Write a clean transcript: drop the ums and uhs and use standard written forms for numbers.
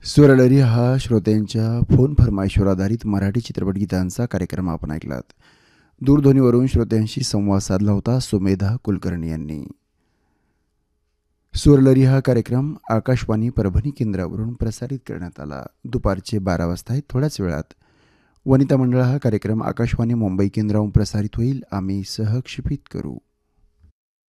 स्वरलहरी हा श्रोत्यांच्या फोन फरमाईशवर आधारित मराठी चित्रपट गीतांचा कार्यक्रम आपण ऐकलात. दूरध्वनीवरून श्रोत्यांशी संवाद साधला होता सुमेधा कुलकर्णी यांनी. स्वरलहरी हा कार्यक्रम आकाशवाणी परभणी केंद्रावरून प्रसारित करण्यात आला. दुपारचे 12 वाजता आहे. थोड्याच वेळात वनिता मंडळ हा कार्यक्रम आकाशवाणी मुंबई केंद्रावरून प्रसारित होईल. आम्ही सहक्षेपित करू.